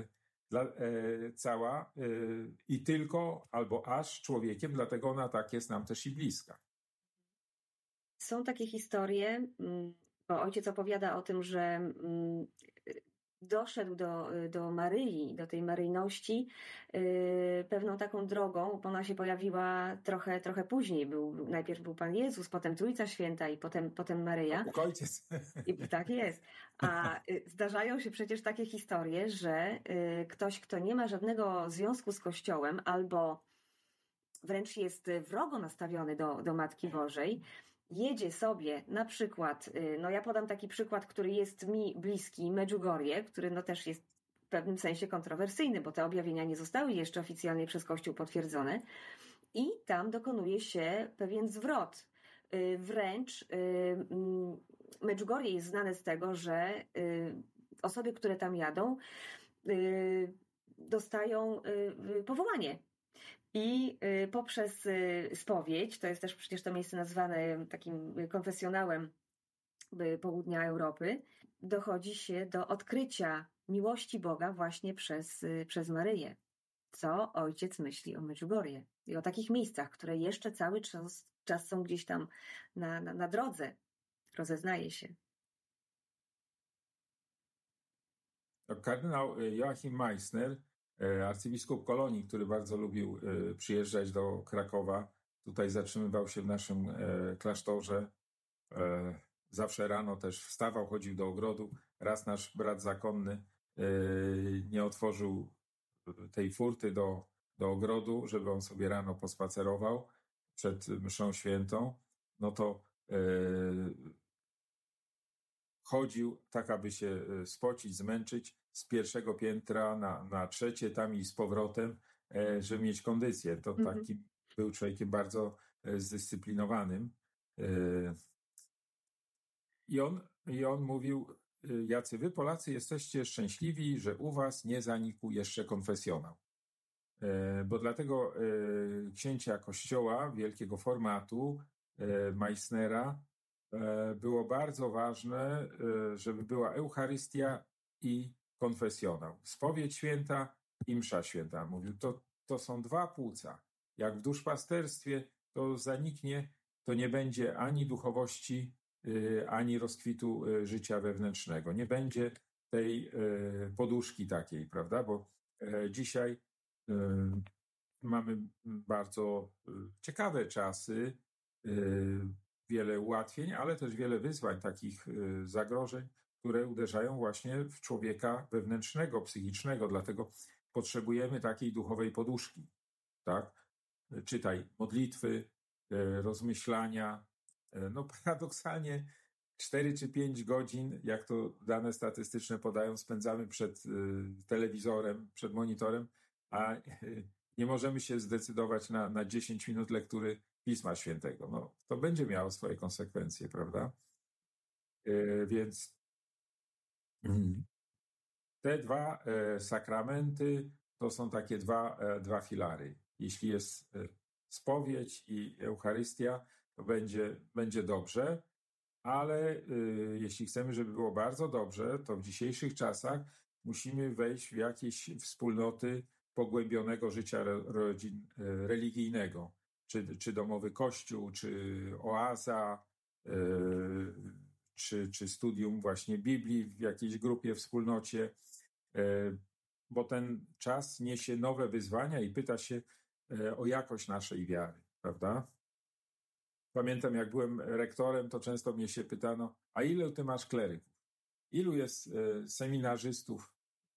cała i tylko albo aż człowiekiem, dlatego ona tak jest nam też i bliska. Są takie historie, bo ojciec opowiada o tym, że doszedł do Maryi, do tej maryjności pewną taką drogą, bo ona się pojawiła trochę później. Najpierw był Pan Jezus, potem Trójca Święta i potem Maryja. Bóg Ojciec. I tak jest. A zdarzają się przecież takie historie, że ktoś, kto nie ma żadnego związku z Kościołem albo wręcz jest wrogo nastawiony do Matki Bożej, jedzie sobie na przykład, no ja podam taki przykład, który jest mi bliski, Medjugorje, który no też jest w pewnym sensie kontrowersyjny, bo te objawienia nie zostały jeszcze oficjalnie przez Kościół potwierdzone i tam dokonuje się pewien zwrot. Wręcz Medjugorje jest znane z tego, że osoby, które tam jadą, dostają powołanie. I poprzez spowiedź, to jest też przecież to miejsce nazwane takim konfesjonałem południa Europy, dochodzi się do odkrycia miłości Boga właśnie przez Maryję. Co ojciec myśli o Medjugorje i o takich miejscach, które jeszcze cały czas są gdzieś tam na drodze. Rozeznaje się. Kardynał Joachim Meissner, arcybiskup Kolonii, który bardzo lubił przyjeżdżać do Krakowa, tutaj zatrzymywał się w naszym klasztorze. Zawsze rano też wstawał, chodził do ogrodu. Raz nasz brat zakonny nie otworzył tej furty do ogrodu, żeby on sobie rano pospacerował przed mszą świętą. No to chodził tak, aby się spocić, zmęczyć z pierwszego piętra na trzecie, tam i z powrotem, żeby mieć kondycję. To taki był człowiekiem bardzo zdyscyplinowanym. I on mówił, jacy wy Polacy jesteście szczęśliwi, że u was nie zanikł jeszcze konfesjonał. Bo dlatego księcia Kościoła wielkiego formatu, Meissnera, było bardzo ważne, żeby była Eucharystia i konfesjonał. Spowiedź święta i msza święta. Mówił, to są dwa płuca. Jak w duszpasterstwie to zaniknie, to nie będzie ani duchowości, ani rozkwitu życia wewnętrznego. Nie będzie tej poduszki takiej, prawda? Bo dzisiaj mamy bardzo ciekawe czasy, wiele ułatwień, ale też wiele wyzwań, takich zagrożeń, które uderzają właśnie w człowieka wewnętrznego, psychicznego. Dlatego potrzebujemy takiej duchowej poduszki. Tak? Czytaj modlitwy, rozmyślania. No paradoksalnie 4 czy 5 godzin, jak to dane statystyczne podają, spędzamy przed telewizorem, przed monitorem, a nie możemy się zdecydować na 10 minut lektury Pisma Świętego. No, to będzie miało swoje konsekwencje, prawda? Więc te dwa sakramenty to są takie dwa filary. Jeśli jest spowiedź i Eucharystia, to będzie dobrze, ale jeśli chcemy, żeby było bardzo dobrze, to w dzisiejszych czasach musimy wejść w jakieś wspólnoty pogłębionego życia religijnego. Czy domowy kościół, czy oaza, czy studium właśnie Biblii w jakiejś grupie, wspólnocie, bo ten czas niesie nowe wyzwania i pyta się o jakość naszej wiary, prawda? Pamiętam, jak byłem rektorem, to często mnie się pytano, a ile ty masz kleryków? ilu jest seminarzystów,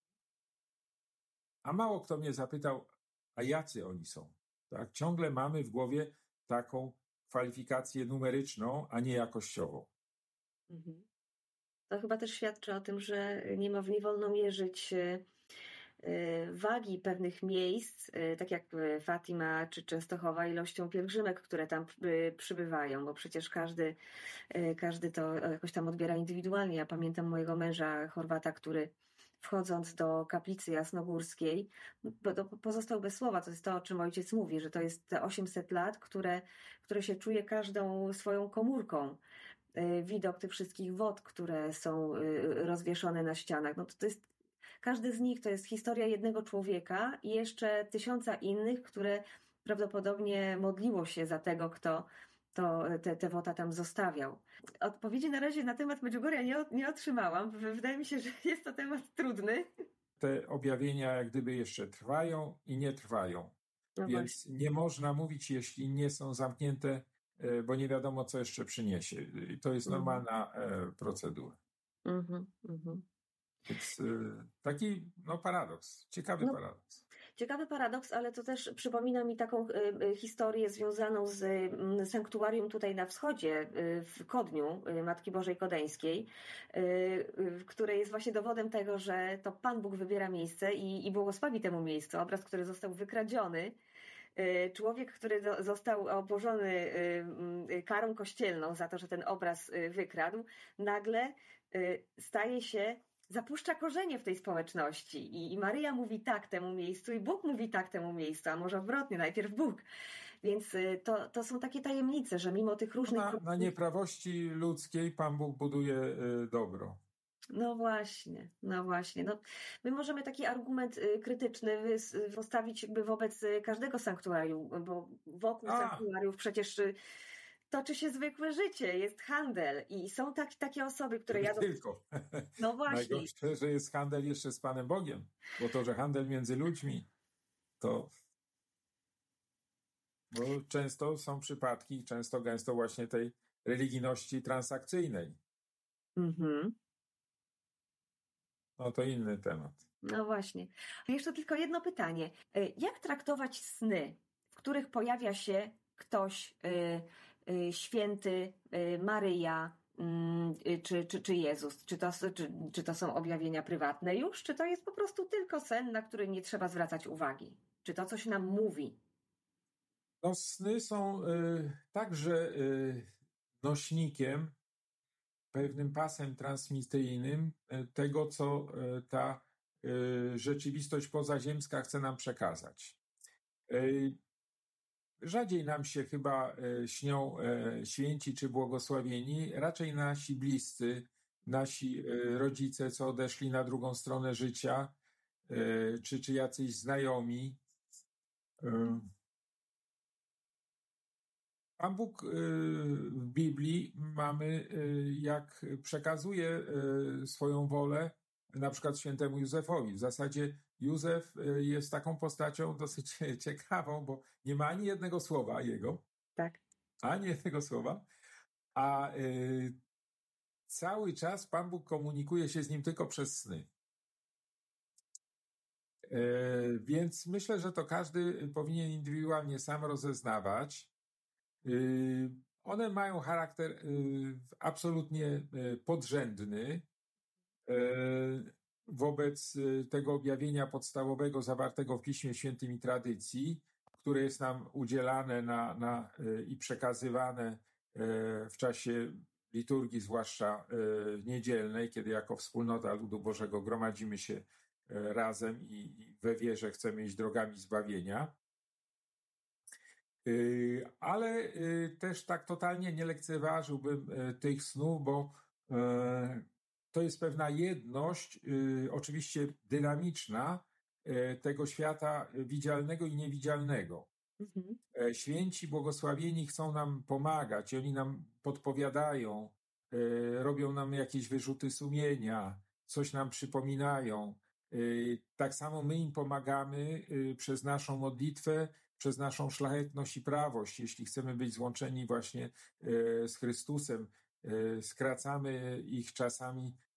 a mało kto mnie zapytał, a jacy oni są. Tak? Ciągle mamy w głowie taką kwalifikację numeryczną, a nie jakościową. Mhm. To chyba też świadczy o tym, że nie wolno mierzyć wagi pewnych miejsc, tak jak Fatima czy Częstochowa, ilością pielgrzymek, które tam przybywają, bo przecież każdy to jakoś tam odbiera indywidualnie. Ja pamiętam mojego męża Chorwata, który wchodząc do kaplicy jasnogórskiej, pozostał bez słowa. To jest to, o czym ojciec mówi, że to jest te 800 lat, które się czuje każdą swoją komórką. Widok tych wszystkich wod, które są rozwieszone na ścianach. No to jest, każdy z nich to jest historia jednego człowieka i jeszcze 1000 innych, które prawdopodobnie modliło się za tego, kto te wota tam zostawiał. Odpowiedzi na razie na temat Medjugorja nie otrzymałam. Wydaje mi się, że jest to temat trudny. Te objawienia jak gdyby jeszcze trwają i nie trwają. No Więc właśnie. nie można mówić, jeśli nie są zamknięte, bo nie wiadomo, co jeszcze przyniesie. To jest normalna procedura. Więc taki paradoks, ciekawy paradoks. Ciekawy paradoks, ale to też przypomina mi taką historię związaną z sanktuarium tutaj na wschodzie, w Kodniu Matki Bożej Kodeńskiej, które jest właśnie dowodem tego, że to Pan Bóg wybiera miejsce i błogosławi temu miejscu. Obraz, który został wykradziony. Człowiek, który został obłożony karą kościelną za to, że ten obraz wykradł, nagle zapuszcza korzenie w tej społeczności i Maryja mówi tak temu miejscu i Bóg mówi tak temu miejscu, a może odwrotnie, najpierw Bóg. Więc to są takie tajemnice, że mimo tych różnych... Na nieprawości ludzkiej Pan Bóg buduje dobro. No właśnie. My możemy taki argument krytyczny postawić jakby wobec każdego sanktuarium, bo wokół sanktuariów przecież toczy się zwykłe życie, jest handel i są takie osoby, które jadą... Tylko. No właśnie. Najgorsze, że jest handel jeszcze z Panem Bogiem, bo to, że handel między ludźmi, to... Bo często są przypadki, gęsto właśnie tej religijności transakcyjnej. No to inny temat. No właśnie. Jeszcze tylko jedno pytanie. Jak traktować sny, w których pojawia się ktoś święty, Maryja czy Jezus? Czy to są objawienia prywatne już? Czy to jest po prostu tylko sen, na który nie trzeba zwracać uwagi? Czy to coś nam mówi? No, sny są także nośnikiem, pewnym pasem transmisyjnym tego, co ta rzeczywistość pozaziemska chce nam przekazać. Rzadziej nam się chyba śnią święci czy błogosławieni, raczej nasi bliscy, nasi rodzice, co odeszli na drugą stronę życia, czy jacyś znajomi. Pan Bóg w Biblii mamy, jak przekazuje swoją wolę, na przykład świętemu Józefowi. W zasadzie Józef jest taką postacią dosyć ciekawą, bo nie ma ani jednego słowa jego. Tak. Ani jednego słowa. A cały czas Pan Bóg komunikuje się z nim tylko przez sny. Więc myślę, że to każdy powinien indywidualnie sam rozeznawać. One mają charakter absolutnie podrzędny wobec tego objawienia podstawowego zawartego w Piśmie Świętym i tradycji, które jest nam udzielane i przekazywane w czasie liturgii, zwłaszcza niedzielnej, kiedy jako wspólnota ludu Bożego gromadzimy się razem i we wierze chcemy iść drogami zbawienia. Ale też tak totalnie nie lekceważyłbym tych snów, bo to jest pewna jedność, oczywiście dynamiczna, tego świata widzialnego i niewidzialnego. Święci, błogosławieni chcą nam pomagać i oni nam podpowiadają, robią nam jakieś wyrzuty sumienia, coś nam przypominają. Tak samo my im pomagamy przez naszą modlitwę, przez naszą szlachetność i prawość. Jeśli chcemy być złączeni właśnie z Chrystusem, skracamy ich czasami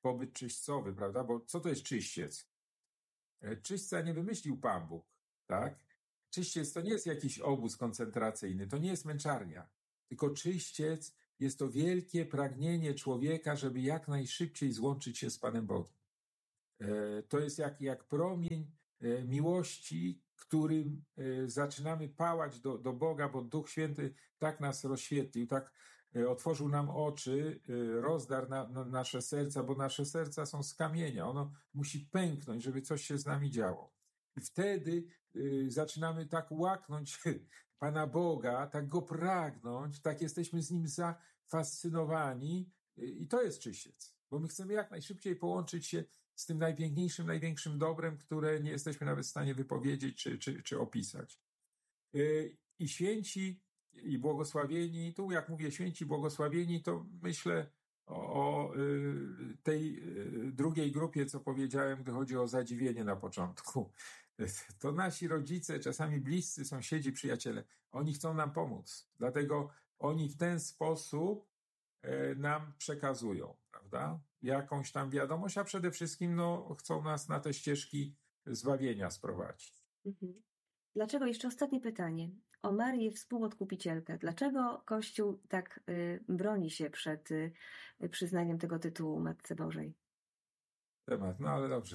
pobyt czyśćcowy, prawda? Bo co to jest czyściec? Czyśćca nie wymyślił Pan Bóg, tak? Czyściec to nie jest jakiś obóz koncentracyjny, to nie jest męczarnia, tylko czyściec jest to wielkie pragnienie człowieka, żeby jak najszybciej złączyć się z Panem Bogiem. To jest jak promień miłości, którym zaczynamy pałać do Boga, bo Duch Święty tak nas rozświetlił, tak otworzył nam oczy, rozdarł nasze serca, bo nasze serca są z kamienia. Ono musi pęknąć, żeby coś się z nami działo. I wtedy zaczynamy tak łaknąć Pana Boga, tak Go pragnąć, tak jesteśmy z Nim zafascynowani i to jest czyściec, bo my chcemy jak najszybciej połączyć się z tym najpiękniejszym, największym dobrem, które nie jesteśmy nawet w stanie wypowiedzieć czy opisać. I święci, i błogosławieni, tu jak mówię święci, błogosławieni, to myślę o tej drugiej grupie, co powiedziałem, gdy chodzi o zadziwienie na początku. To nasi rodzice, czasami bliscy, sąsiedzi, przyjaciele, oni chcą nam pomóc. Dlatego oni w ten sposób nam przekazują, prawda? Jakąś tam wiadomość, a przede wszystkim chcą nas na te ścieżki zbawienia sprowadzić. Dlaczego, jeszcze ostatnie pytanie, o Marię Współodkupicielkę. Dlaczego Kościół tak broni się przed przyznaniem tego tytułu Matce Bożej? Temat, ale dobrze.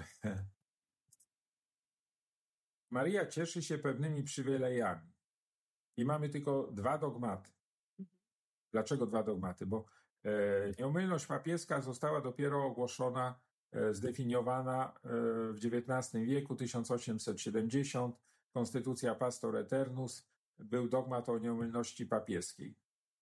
Maria cieszy się pewnymi przywilejami i mamy tylko 2 dogmaty. Dlaczego 2 dogmaty? Bo nieomylność papieska została dopiero ogłoszona, zdefiniowana w XIX wieku, 1870. Konstytucja Pastor Eternus, był dogmat o nieomylności papieskiej.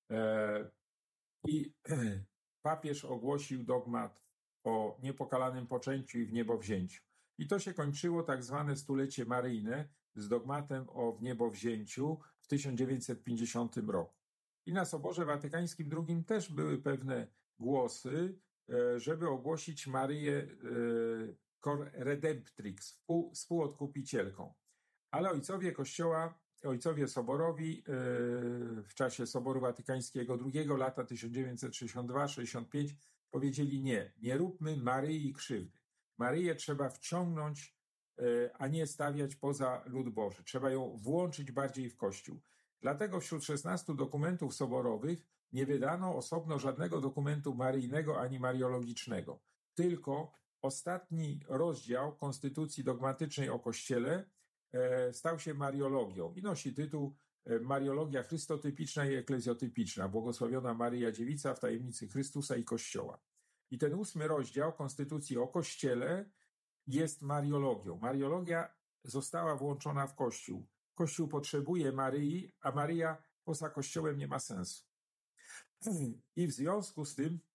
I papież ogłosił dogmat o niepokalanym poczęciu i wniebowzięciu. I to się kończyło tak zwane stulecie maryjne z dogmatem o wniebowzięciu w 1950 roku. I na Soborze Watykańskim II też były pewne głosy, żeby ogłosić Maryję cor redemptrix, współodkupicielką. Ale ojcowie Kościoła, ojcowie Soborowi w czasie Soboru Watykańskiego II, lata 1962-65, powiedzieli nie róbmy Maryi krzywdy. Maryję trzeba wciągnąć, a nie stawiać poza lud Boży. Trzeba ją włączyć bardziej w Kościół. Dlatego wśród 16 dokumentów soborowych nie wydano osobno żadnego dokumentu maryjnego ani mariologicznego. Tylko ostatni rozdział Konstytucji Dogmatycznej o Kościele stał się mariologią i nosi tytuł Mariologia chrystotypiczna i eklezjotypiczna, błogosławiona Maryja Dziewica w tajemnicy Chrystusa i Kościoła. I ten 8 rozdział Konstytucji o Kościele jest mariologią. Mariologia została włączona w Kościół. Kościół potrzebuje Maryi, a Maryja poza Kościołem nie ma sensu. I w związku z tym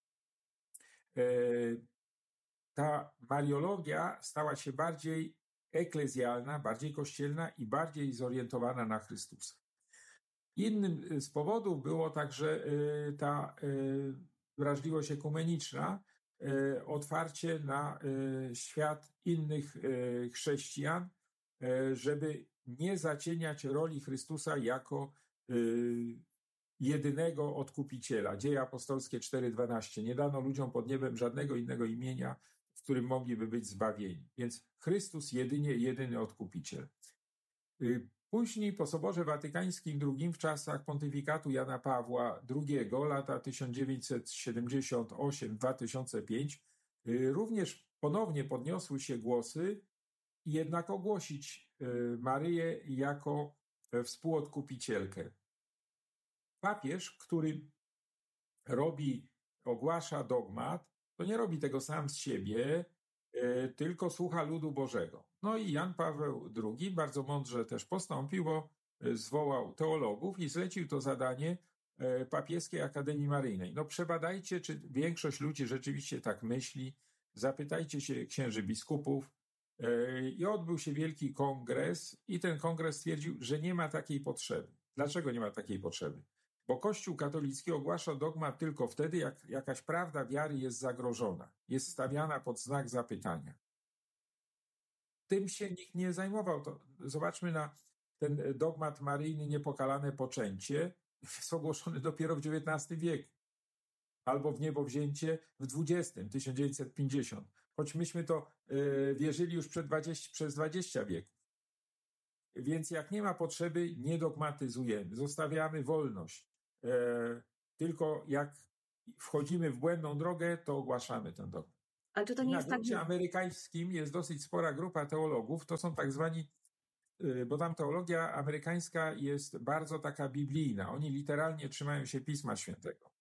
ta mariologia stała się bardziej eklezjalna, bardziej kościelna i bardziej zorientowana na Chrystusa. Innym z powodów było także ta wrażliwość ekumeniczna, otwarcie na świat innych chrześcijan, żeby nie zacieniać roli Chrystusa jako jedynego odkupiciela. Dzieje apostolskie 4:12. Nie dano ludziom pod niebem żadnego innego imienia, w którym mogliby być zbawieni. Więc Chrystus jedyny odkupiciel. Później po Soborze Watykańskim II w czasach pontyfikatu Jana Pawła II, lata 1978-2005, również ponownie podniosły się głosy jednak ogłosić Maryję jako współodkupicielkę. Papież, który ogłasza dogmat, to nie robi tego sam z siebie, tylko słucha ludu Bożego. No i Jan Paweł II bardzo mądrze też postąpił, bo zwołał teologów i zlecił to zadanie Papieskiej Akademii Maryjnej. No przebadajcie, czy większość ludzi rzeczywiście tak myśli, zapytajcie się księży biskupów. I odbył się wielki kongres i ten kongres stwierdził, że nie ma takiej potrzeby. Dlaczego nie ma takiej potrzeby? Bo Kościół katolicki ogłasza dogmat tylko wtedy, jak jakaś prawda wiary jest zagrożona, jest stawiana pod znak zapytania. Tym się nikt nie zajmował. Zobaczmy na ten dogmat maryjny, niepokalane poczęcie, jest ogłoszony dopiero w XIX wieku. albo w niebowzięcie w 1950. Choć myśmy to wierzyli już przez 20 wieków. Więc jak nie ma potrzeby, nie dogmatyzujemy, zostawiamy wolność. Tylko jak wchodzimy w błędną drogę, to ogłaszamy ten dogmat. Ale czy to nie Na jest tak, gruncie że... amerykańskim jest dosyć spora grupa teologów, to są tak zwani, bo tam teologia amerykańska jest bardzo taka biblijna. Oni literalnie trzymają się Pisma Świętego.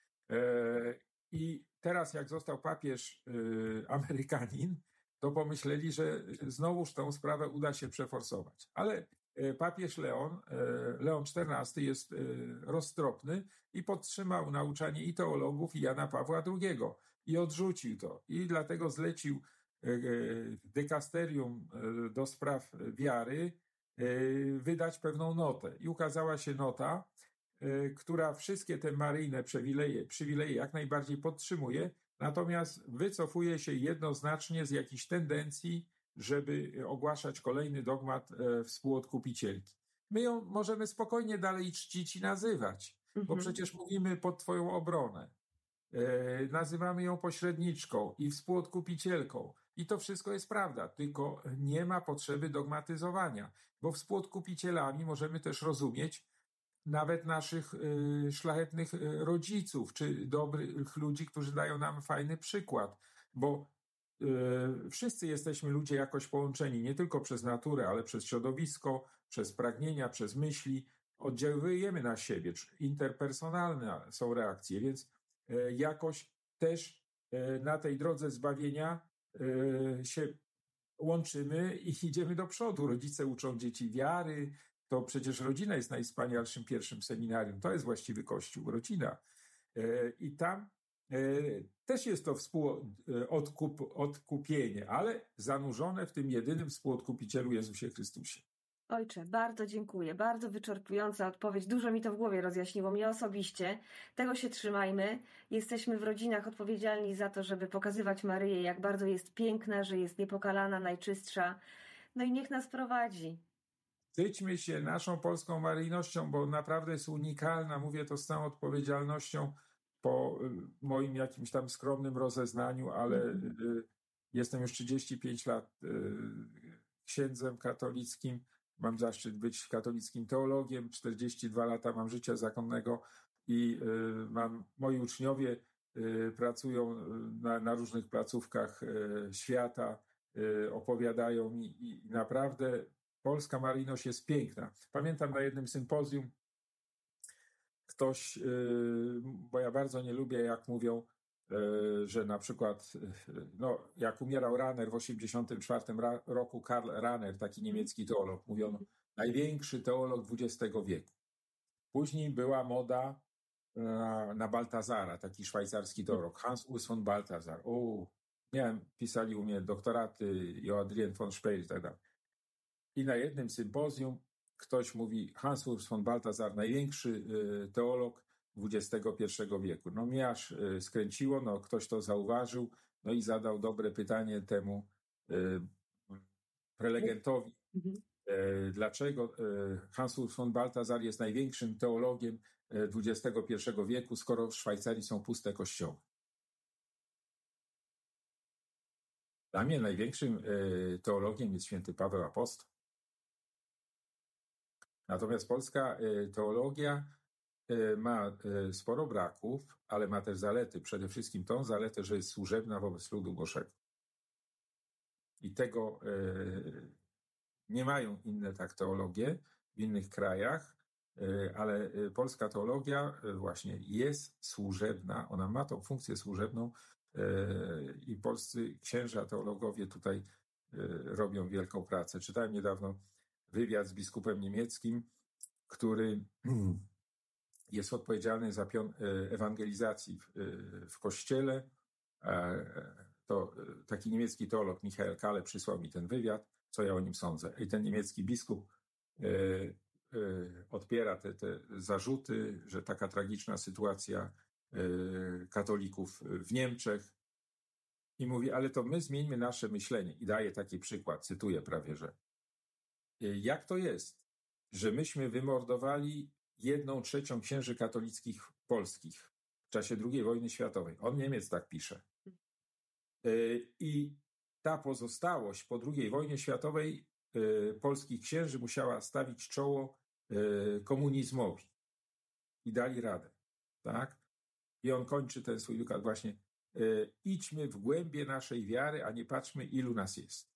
I teraz jak został papież Amerykanin, to pomyśleli, że znowuż tę sprawę uda się przeforsować. Ale papież Leon XIV jest roztropny i podtrzymał nauczanie i teologów, i Jana Pawła II i odrzucił to. I dlatego zlecił dykasterium do spraw wiary wydać pewną notę. I ukazała się nota, która wszystkie te maryjne przywileje jak najbardziej podtrzymuje, natomiast wycofuje się jednoznacznie z jakichś tendencji, żeby ogłaszać kolejny dogmat współodkupicielki. My ją możemy spokojnie dalej czcić i nazywać, bo przecież mówimy pod twoją obronę. Nazywamy ją pośredniczką i współodkupicielką. I to wszystko jest prawda, tylko nie ma potrzeby dogmatyzowania, bo współodkupicielami możemy też rozumieć nawet naszych szlachetnych rodziców, czy dobrych ludzi, którzy dają nam fajny przykład, bo wszyscy jesteśmy ludzie jakoś połączeni, nie tylko przez naturę, ale przez środowisko, przez pragnienia, przez myśli, oddziałujemy na siebie, interpersonalne są reakcje, więc jakoś też na tej drodze zbawienia się łączymy i idziemy do przodu. Rodzice uczą dzieci wiary, to przecież rodzina jest najwspanialszym pierwszym seminarium. To jest właściwy Kościół, rodzina. I tam też jest to odkupienie, ale zanurzone w tym jedynym współodkupicielu Jezusie Chrystusie. Ojcze, bardzo dziękuję. Bardzo wyczerpująca odpowiedź. Dużo mi to w głowie rozjaśniło, mnie osobiście. Tego się trzymajmy. Jesteśmy w rodzinach odpowiedzialni za to, żeby pokazywać Maryję, jak bardzo jest piękna, że jest niepokalana, najczystsza. No i niech nas prowadzi. Chwyćmy się naszą polską maryjnością, bo naprawdę jest unikalna. Mówię to z całą odpowiedzialnością po moim jakimś tam skromnym rozeznaniu, ale jestem już 35 lat księdzem katolickim. Mam zaszczyt być katolickim teologiem. 42 lata mam życia zakonnego i moi uczniowie pracują na różnych placówkach świata, opowiadają mi i naprawdę polska maryjność jest piękna. Pamiętam na jednym sympozjum ktoś, bo ja bardzo nie lubię, jak mówią, że na przykład, jak umierał Rahner w 1984 roku, Karl Rahner, taki niemiecki teolog, mówiono, największy teolog XX wieku. Później była moda na Baltazara, taki szwajcarski teolog, Hans Urs von Balthasar. Pisali u mnie doktoraty i o Adrien von Speer i tak dalej. I na jednym sympozjum ktoś mówi, Hans Urs von Balthasar, największy teolog XXI wieku. No mnie aż skręciło, ktoś to zauważył, i zadał dobre pytanie temu prelegentowi, dlaczego Hans Urs von Balthasar jest największym teologiem XXI wieku, skoro w Szwajcarii są puste kościoły. Dla mnie największym teologiem jest święty Paweł Apostoł. Natomiast polska teologia ma sporo braków, ale ma też zalety. Przede wszystkim tą zaletę, że jest służebna wobec ludu Bożego. I tego nie mają inne tak teologie w innych krajach, ale polska teologia właśnie jest służebna, ona ma tą funkcję służebną i polscy księża teologowie tutaj robią wielką pracę. Czytałem niedawno wywiad z biskupem niemieckim, który jest odpowiedzialny za pion ewangelizacji w kościele. To taki niemiecki teolog Michael Kahle przysłał mi ten wywiad, co ja o nim sądzę. I ten niemiecki biskup odpiera te zarzuty, że taka tragiczna sytuacja katolików w Niemczech i mówi, ale to my zmieńmy nasze myślenie. I daje taki przykład, cytuję prawie, że jak to jest, że myśmy wymordowali 1/3 księży katolickich polskich, czasie II wojny światowej. On Niemiec tak pisze. I ta pozostałość po II wojnie światowej polskich księży musiała stawić czoło komunizmowi. I dali radę. Tak? I on kończy ten swój wykład właśnie: idźmy w głębie naszej wiary, a nie patrzmy, ilu nas jest.